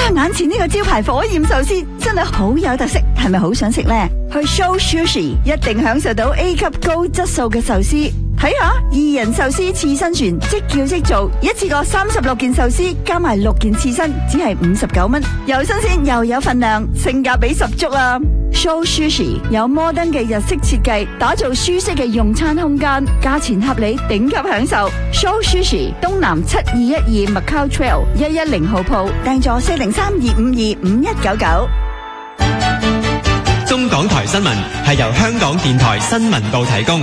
眼前呢個招牌火焰壽司真係好有特色，係咪好想食呢？去 Show Sushi 一定享受到 A 級高質素嘅壽司。睇下2人壽司刺身船，即叫即做，一次過36件壽司加埋6件刺身，只係59蚊，又新鮮又有份量，性價比十足啊！Show Sushi 有摩登嘅日式設計，打造舒適嘅用餐空間，價錢合理，頂級享受。Show Sushi 東南7212 Macau Trail 110號鋪，訂座403-252-5199。 中港台新聞係由香港電台新聞部提供。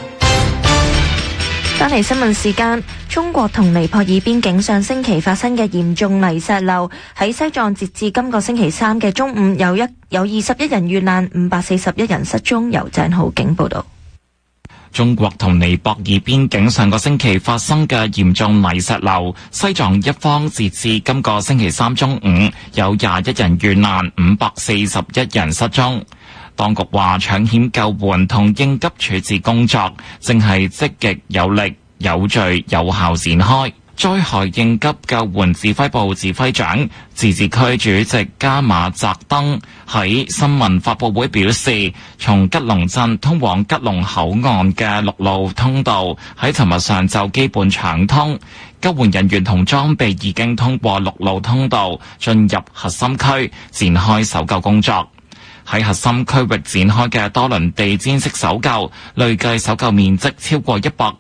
翻嚟新聞時間，中國同尼泊爾邊境上星期發生嘅嚴重泥石流，喺西藏截至今個星期三嘅中午，有21人遇難，541人失蹤。由鄭浩景報道。 中國同尼泊爾邊境上個星期發生嘅嚴重泥石流，西藏一方截至今個星期三中午有21人遇難，541人失蹤。當局話搶險救援同應急處置工作正係積極有力、有序、有效展開。災害應急救援指揮部指揮長、自治區主席加馬澤登喺新聞發佈會表示，從吉隆鎮通往吉隆口岸嘅陸路通道喺尋日上晝基本暢通，救援人員同裝備已經通過陸路通道進入核心區，展開搜救工作。喺核心區域展開嘅多輪地毯式搜救，累計搜救面積超過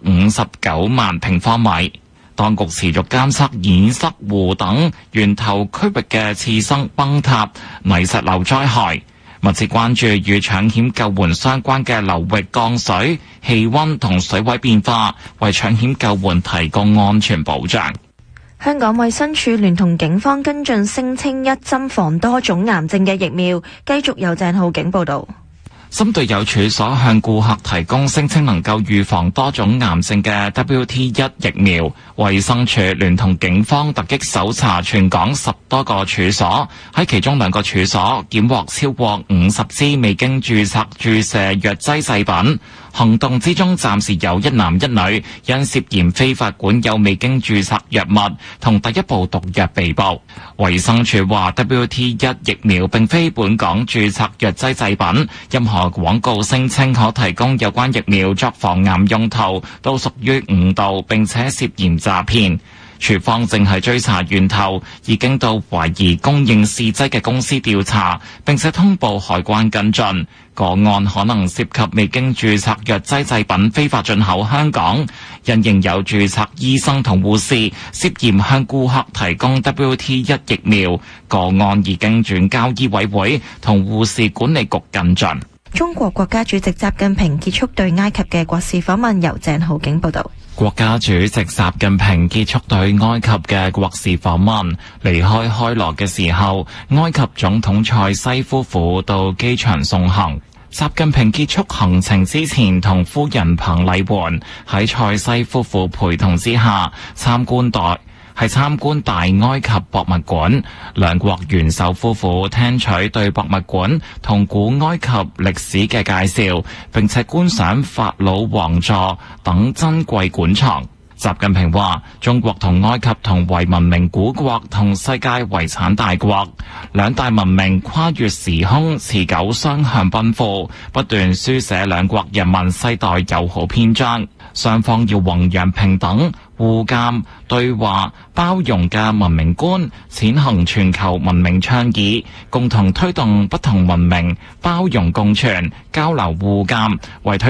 159萬平方米。當局持續監測堰塞湖等源頭區域嘅次生崩塌、泥石流災害，密切關注與搶險救援相關嘅流域降水、氣溫同水位變化，為搶險救援提供安全保障。 香港衛生署聯同警方跟進聲稱一針防多種癌症嘅疫苗，繼續由鄭浩景報導。 針對有處所向顧客提供聲稱能夠預防多種癌症嘅 WT1 疫苗，衛生署聯同警方突擊搜查全港10多個處所，喺其中2個處所檢獲超過50支未經註冊注射藥劑製品。行動之中，暫時有1男1女因涉嫌非法管有未經註冊藥物同第一部毒藥被捕。衛生署話 WT1 疫苗並非本港註冊藥劑製品，任何廣告聲稱可提供有關疫苗作防癌用途，都屬於誤導並且涉嫌詐騙。署方正係追查源頭，已經到懷疑供應試劑嘅公司調查，並且通報海關跟進。個案可能涉及未經註冊藥劑製品非法進口香港，因應有註冊醫生同護士涉嫌向顧客提供 WT1 疫苗，個案已經轉交醫委會同護士管理局跟進。 中國國家主席習近平結束對埃及嘅國事訪問，由鄭浩景報道。 國家主席習近平結束對埃及嘅國事訪問，離開開羅嘅時候，埃及總統塞西夫婦到機場送行。習近平結束行程之前，同夫人彭麗媛喺塞西夫婦陪同之下參觀大埃及博物館，兩國元首夫婦聽取對博物館同古埃及歷史嘅介紹，並且觀賞法老王座等珍貴館藏。習近平話：中國同埃及同為文明古國同世界遺產大國，兩大文明跨越時空，持久雙向奔赴，不斷書寫兩國人民世代友好篇章。雙方要弘揚平等、互鑒、對話、包容嘅文明觀，踐行全球文明倡議，共同推動不同文明包容共存、交流互鑒，為推